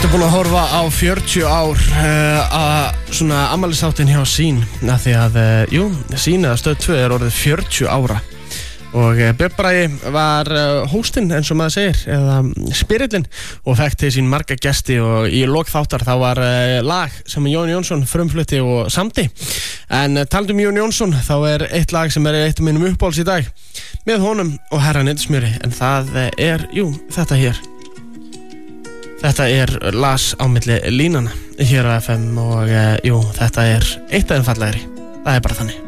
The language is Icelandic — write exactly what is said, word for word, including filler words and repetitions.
Ertu búin að horfa á fjörutíu ár uh, að svona afmælisháttinn hjá Sýn af því að, uh, jú, Sýn eða Stöð tvö er orðið fjörutíu ára og uh, Björn Bragi var uh, hóstinn eins og maður segir eða spirillinn og fekk til sín marga gesti og í lok þáttar þá var uh, lag sem Jón Jónsson frumflutti og samdi en uh, talandi um Jón Jónsson þá er eitt lag sem er eitt af mínum uppáhalds í dag með honum og Herra Netsmjöri en það uh, er, jú, þetta hér Þetta er las á milli línana hér á F M og uh, jú, þetta er eitt af þeim fallegri. Það er bara þannig.